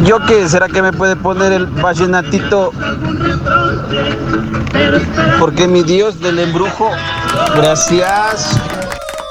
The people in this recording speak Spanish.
¿Yo qué? ¿Será que me puede poner el vallenatito? Porque mi Dios del embrujo. Gracias.